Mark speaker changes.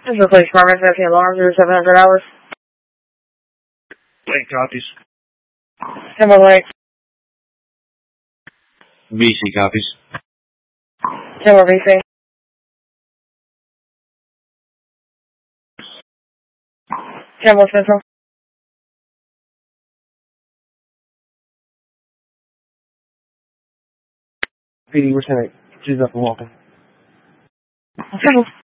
Speaker 1: This is the police department, 15 alarm, 0700 hours.
Speaker 2: Lake copies.
Speaker 1: Timberlake,
Speaker 2: BC copies.
Speaker 1: Timber BC. Timber Central.
Speaker 2: PD, we're sending. She's up and walking.
Speaker 1: Central.